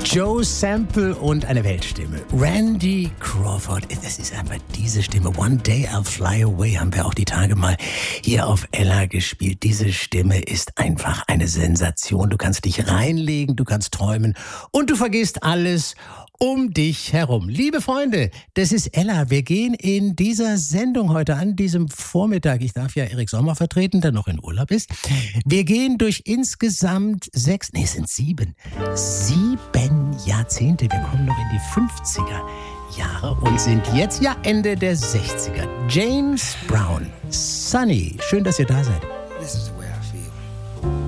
Joe Sample und eine Weltstimme. Randy Crawford, das ist einfach diese Stimme. One Day I'll Fly Away haben wir auch die Tage mal hier auf Ella gespielt. Diese Stimme ist einfach eine Sensation. Du kannst dich reinlegen, du kannst träumen und du vergisst alles um dich herum. Liebe Freunde, das ist Ella. Wir gehen in dieser Sendung heute an diesem Vormittag, ich darf ja Erik Sommer vertreten, der noch in Urlaub ist. Wir gehen durch insgesamt 7 Jahrzehnte. Wir kommen noch in die 50er Jahre und sind jetzt Ende der 60er. James Brown, Sunny, schön, dass ihr da seid.